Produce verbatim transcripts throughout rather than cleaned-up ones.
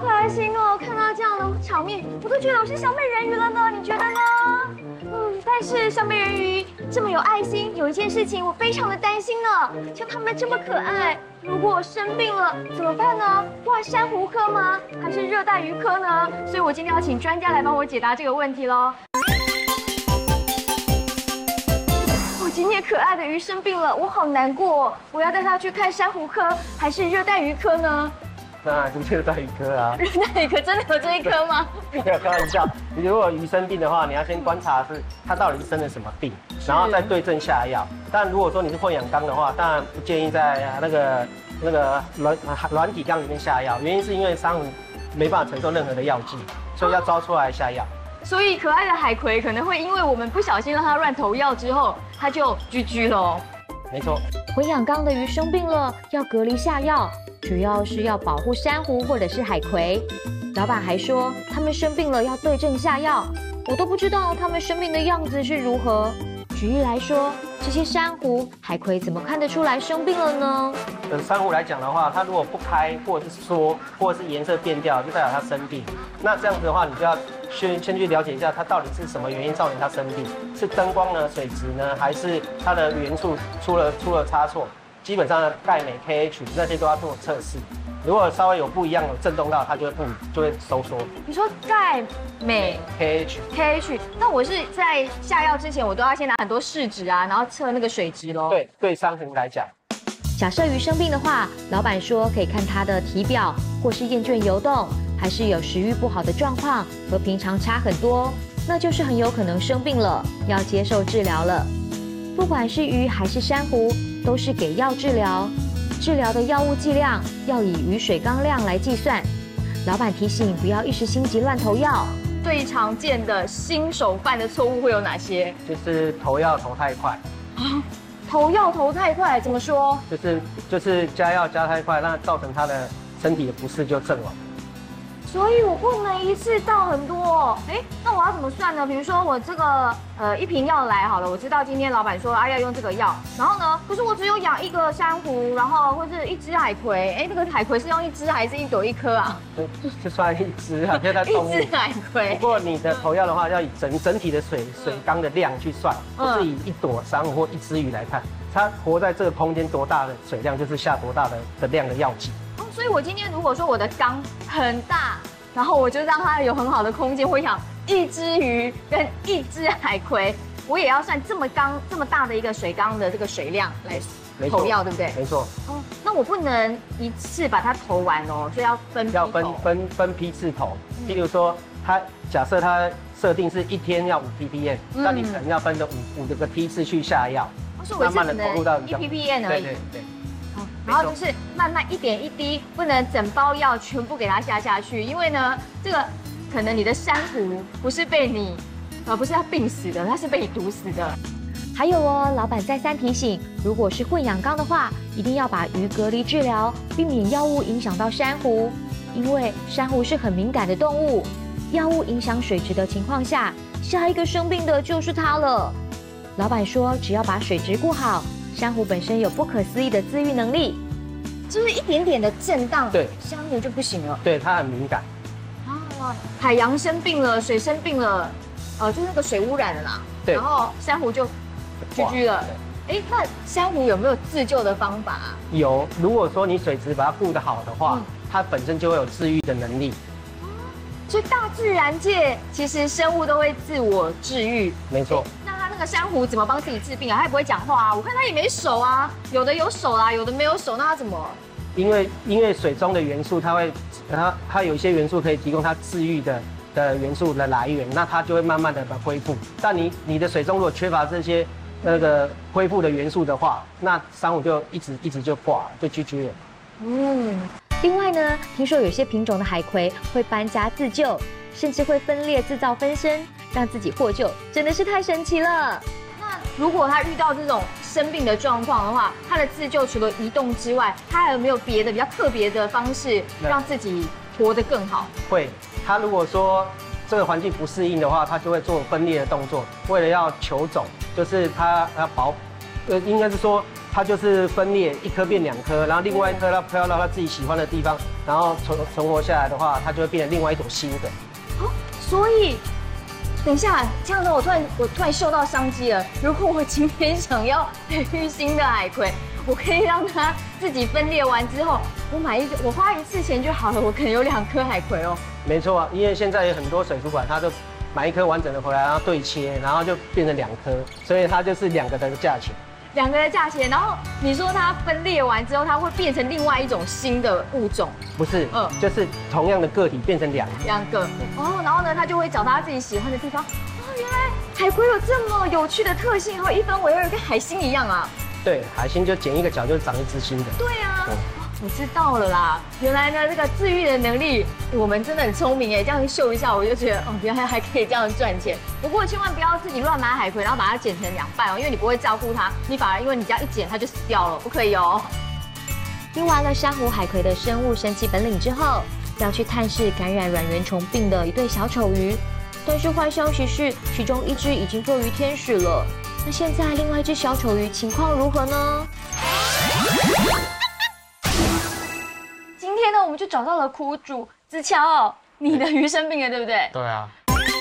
开心哦！看到这样的场面，我都觉得我是小美人鱼了呢。你觉得呢？嗯，但是小美人鱼这么有爱心，有一件事情我非常的担心呢。像它们这么可爱，如果我生病了怎么办呢？挂珊瑚科吗？还是热带鱼科呢？所以我今天要请专家来帮我解答这个问题喽。我今天可爱的鱼生病了，我好难过。我要带它去看珊瑚科还是热带鱼科呢？ 当然是热带鱼科啊。 热带鱼科真的有这一科吗？ 没有开玩笑。你如果鱼生病的话，你要先观察是它到底是生了什么病，然后再对症下药。但如果说你是混养缸的话，当然不建议在那个那个软软体缸里面下药，原因是因为珊瑚没办法承受任何的药剂，所以要招出来下药。 所以可爱的海葵可能会因为我们不小心让它乱投药之后，它就 G G 了。 没错。 混养缸的鱼生病了，要隔离下药，主要是要保护珊瑚或者是海葵。老板还说，他们生病了要对症下药，我都不知道他们生病的样子是如何。举例来说，这些珊瑚、海葵怎么看得出来生病了呢？ 呃，珊瑚来讲的话，它如果不开，或者是缩，或者是颜色变掉，就代表它生病。那这样子的话，你就要先先去了解一下它到底是什么原因造成它生病，是灯光呢、水质呢，还是它的元素出了出了差错？基本上钙、镁、K H 那些都要做测试。如果稍微有不一样，有震动到，它就会不就会收缩。 你说钙、镁、 K H、 K H， 那我是在下药之前，我都要先拿很多试纸啊，然后测那个水质咯。 对，对珊瑚来讲， 假设鱼生病的话，老板说可以看它的体表，或是厌倦游动，还是有食欲不好的状况，和平常差很多，那就是很有可能生病了，要接受治疗了。不管是鱼还是珊瑚，都是给药治疗。治疗的药物剂量要以鱼水缸量来计算。老板提醒不要一时心急乱投药。 最常见的新手犯的错误会有哪些？ 就是投药投太快。 啊，投药投太快，怎么说？ 就是就是加药加太快，那造成他的身体的不适就阵亡。 所以我不能一次倒很多。哎，那我要怎么算呢？比如说我这个呃一瓶药来好了，我知道今天老板说啊要用这个药，然后呢，可是我只有养一个珊瑚，然后或是一只海葵。哎，那个海葵是用一只还是一朵一颗啊？ 就算一只啊，因为它动物。 一只海葵。 不过你的投药的话，要以整整体的水水缸的量去算，不是以一朵珊瑚或一只鱼来看。它活在这个空间多大的水量，就是下多大的的量的药剂。 哦，所以我今天如果说我的缸很大，然后我就让它有很好的空间，我养一只鱼跟一只海葵，我也要算这么缸这么大的一个水缸的这个水量来投药，对不对？ 没错。 哦，那我不能一次把它投完哦，所以要分批投。 要分分分批次投。譬如说，它假设它设定是一天要五 ppm， 那你可能要分着五五个批次去下药。慢慢的投入到一 ppm 而已。 对对对。 好，然后就是慢慢一点一滴，不能整包药全部给它下下去，因为呢，这个可能你的珊瑚不是被你，呃，不是要病死的，它是被你毒死的。 还有哦，老板再三提醒，如果是混养缸的话，一定要把鱼隔离治疗，避免药物影响到珊瑚，因为珊瑚是很敏感的动物，药物影响水质的情况下，下一个生病的就是它了。老板说，只要把水质顾好，珊瑚本身有不可思议的自愈能力， 就是一点点的震荡， 对， 珊瑚就不行了。 对，它很敏感。 啊，海洋生病了，水生病了，呃，就是那个水污染了啦。 对。 然后珊瑚就 G G 了。哎，那珊瑚有没有自救的方法啊？ 有，如果说你水质把它顾得好的话，嗯、它本身就会有治愈的能力。 所以大自然界其实生物都会自我治愈。 没错。 那个珊瑚怎么帮自己治病啊？它也不会讲话啊，我看它也没手啊，有的有手啦，有的没有手，那它怎么？ 因为因为水中的元素，它会它它有一些元素可以提供它治愈的的元素的来源，那它就会慢慢的恢复。但你你的水中如果缺乏这些那个恢复的元素的话，那珊瑚就一直一直就挂了，就 G G 了。 嗯。另外呢，听说有些品种的海葵会搬家自救，甚至会分裂制造分身，让自己获救，真的是太神奇了。 那如果它遇到这种生病的状况的话，它的自救除了移动之外，它还有没有别的比较特别的方式，让自己活得更好？ 会，它如果说这个环境不适应的话，它就会做分裂的动作，为了要求种，就是它要保呃，应该是说它就是分裂，一颗变两颗，然后另外一颗它飘到它自己喜欢的地方，然后存存活下来的话，它就会变成另外一种新的。 哦，所以。等一下，这样子我突然我突然嗅到商机了。如果我今天想要培育新的海葵，我可以让它自己分裂完之后，我买一个，我花一次钱就好了，我可能有两颗海葵哦。 没错啊，因为现在有很多水族馆，它都买一颗完整的回来，然后对切，然后就变成两颗，所以它就是两个的价钱。 两个的价钱，然后你说它分裂完之后，它会变成另外一种新的物种？ 不是，嗯，就是同样的个体变成两个。 两个哦，然后呢，它就会找到它自己喜欢的地方。哦，原来海龟有这么有趣的特性，然后一分为二，跟海星一样啊。 对，海星就剪一个角就长一只新的。 对啊。嗯，我知道了啦，原来呢这个治愈的能力，我们真的很聪明哎，这样秀一下我就觉得哦，原来还可以这样赚钱。不过千万不要自己乱买海葵，然后把它剪成两半哦，因为你不会照顾它，你反而因为你只要一剪它就死掉了，不可以哦。 听完了珊瑚海葵的生物神奇本领之后，要去探视感染软圆虫病的一对小丑鱼，但是坏消息是，其中一只已经做鱼天使了。那现在另外一只小丑鱼情况如何呢？ 今天呢，我们就找到了苦主子乔，你的鱼生病了，对不对？ 对啊。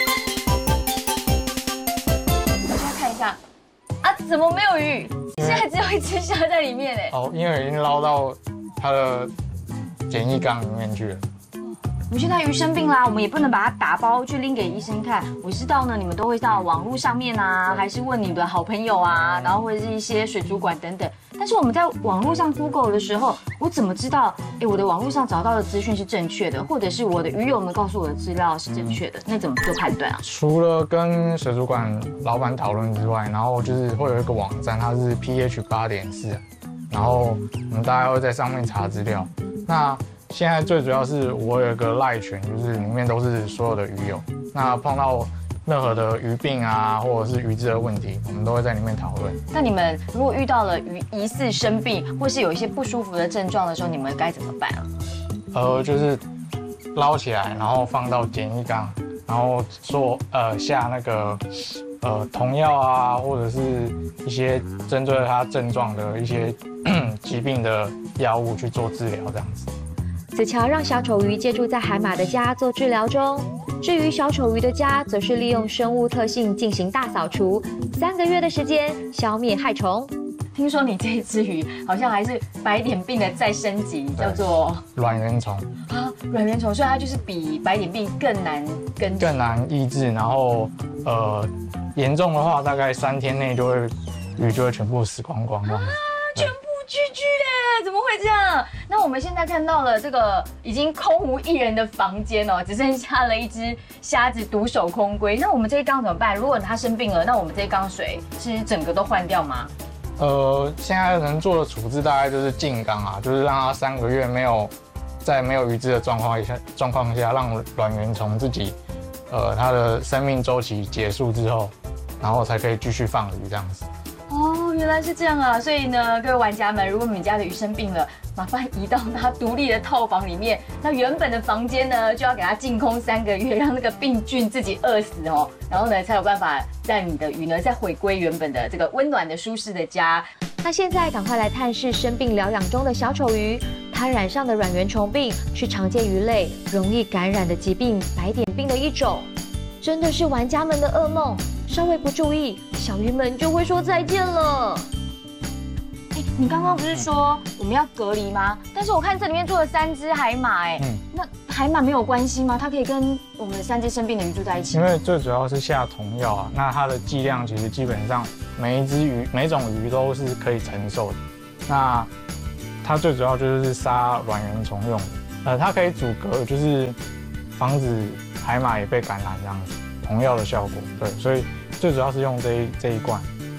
我先看一下，啊，怎么没有鱼？现在只有一只虾在里面哎。 哦，因为已经捞到它的检疫缸里面去了。 我们现在鱼生病啦，我们也不能把它打包去拎给医生看。我知道呢，你们都会到网络上面啊，还是问你的好朋友啊，然后或者是一些水族馆等等。但是我们在网络上 Google 的时候，我怎么知道，哎，我的网络上找到的资讯是正确的，或者是我的鱼友们告诉我的资料是正确的？那怎么做判断啊？ 除了跟水族馆老板讨论之外，然后就是会有一个网站，它是 pH 八点四，然后我们大家会在上面查资料。那现在最主要是我有一个赖群，就是里面都是所有的鱼友。那碰到任何的鱼病啊，或者是鱼质的问题，我们都会在里面讨论。 那你们如果遇到了鱼疑似生病，或是有一些不舒服的症状的时候，你们该怎么办啊？ 呃，就是捞起来，然后放到检疫缸，然后做呃下那个呃童药啊，或者是一些针对它症状的一些疾病的药物去做治疗，这样子。 子乔让小丑鱼借住在海马的家做治疗中，至于小丑鱼的家，则是利用生物特性进行大扫除，三个月的时间消灭害虫。 听说你这一只鱼好像还是白点病的再升级，叫做软圆虫啊，软圆虫，所以它就是比白点病更难根治， 更难抑制，然后呃严重的话，大概三天内就会鱼就会全部死光光这样子。 全部G G 嘞，怎么会这样？那我们现在看到了这个已经空无一人的房间哦，只剩下了一只虾子独守空闺。那我们这一缸怎么办？如果它生病了，那我们这一缸水是整个都换掉吗？ 呃，现在能做的处置大概就是净缸啊，就是让它三个月没有在没有鱼质的状况下状况下，让软圆虫自己呃它的生命周期结束之后，然后才可以继续放鱼这样子。 哦，原来是这样啊！所以呢，各位玩家们，如果你们家的鱼生病了，麻烦移到它独立的套房里面。那原本的房间呢，就要给它净空三个月，让那个病菌自己饿死哦，然后呢，才有办法让你的鱼呢再回归原本的这个温暖的、舒适的家。 那现在赶快来探视生病疗养中的小丑鱼，它染上的软圆虫病是常见鱼类容易感染的疾病——白点病的一种，真的是玩家们的噩梦。稍微不注意，小鱼们就会说再见了。 哎，你刚刚不是说我们要隔离吗？但是我看这里面住了三只海马，哎，嗯，那海马没有关系吗？它可以跟我们三只生病的鱼住在一起？ 因为最主要是下童药啊，那它的剂量其实基本上每一只鱼、每种鱼都是可以承受的。那它最主要就是杀软圆虫用的，呃，它可以阻隔，就是防止海马也被感染这样子，童药的效果。对，所以最主要是用这一这一罐。